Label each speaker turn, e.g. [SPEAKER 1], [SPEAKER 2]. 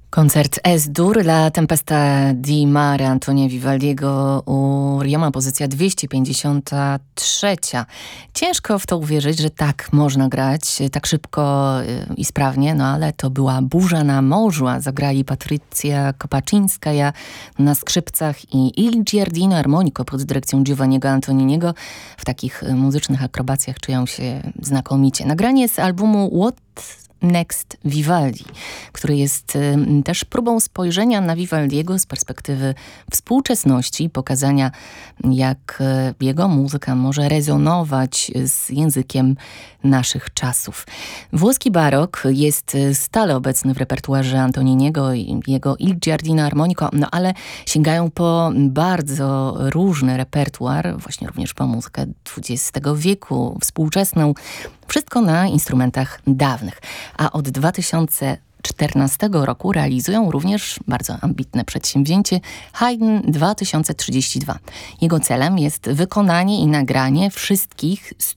[SPEAKER 1] Koncert Es-Dur La Tempesta di Mare Antonia Vivaldiego u Rioma, pozycja 253. Ciężko w to uwierzyć, że tak można grać, tak szybko i sprawnie, no ale to była burza na morzu, a zagrali Patrycja Kopaczyńskaja na skrzypcach i Il Giardino Armonico pod dyrekcją Giovanniego Antoniniego. W takich muzycznych akrobacjach czują się znakomicie. Nagranie z albumu What Next Vivaldi, który jest też próbą spojrzenia na Vivaldiego z perspektywy współczesności, pokazania, jak jego muzyka może rezonować z językiem naszych czasów. Włoski barok jest stale obecny w repertuarze Antoniniego i jego Il Giardino Armonico, no ale sięgają po bardzo różny repertuar, właśnie również po muzykę XX wieku, współczesną, wszystko na instrumentach dawnych. A od 2014 roku realizują również bardzo ambitne przedsięwzięcie Haydn 2032. Jego celem jest wykonanie i nagranie wszystkich